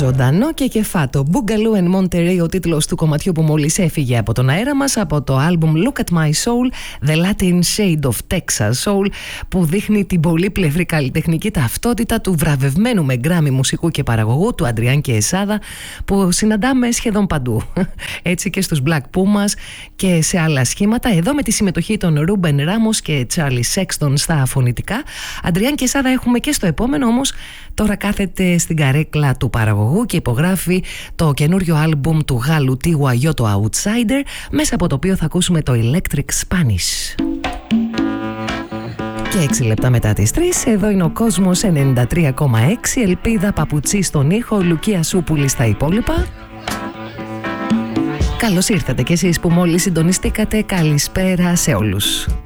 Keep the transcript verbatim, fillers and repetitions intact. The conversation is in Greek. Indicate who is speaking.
Speaker 1: Ζωντανό και κεφάτο. Boogaloo and Monterey, ο τίτλος του κομματιού που μόλις έφυγε από τον αέρα μας, από το άλμπουμ Look at My Soul, The Latin Shade of Texas Soul, που δείχνει την πολύπλευρη καλλιτεχνική ταυτότητα του βραβευμένου με γκράμι μουσικού και παραγωγού του Αντριάν Κεεσάδα, που συναντάμε σχεδόν παντού. Έτσι και στους Black Pumas και σε άλλα σχήματα. Εδώ με τη συμμετοχή των Ρούμπεν Ράμος και Τσάρλι Σέξτον στα φωνητικά. Αντριάν Κεεσάδα έχουμε και στο επόμενο, όμως τώρα κάθεται στην καρέκλα του παραγωγού και υπογράφει το καινούριο άλμπουμ του Γάλλου Τίγουα Γιώ, το Outsider, μέσα από το οποίο θα ακούσουμε το Electric Spanish. Και έξι λεπτά μετά τις τρεις, εδώ είναι ο Κόσμος ενενήντα τρία κόμμα έξι, Ελπίδα Παπουτσί στον ήχο, Λουκία Σούπουλη στα υπόλοιπα. Καλώς ήρθατε κι εσείς που μόλις συντονιστήκατε. Καλησπέρα σε όλους.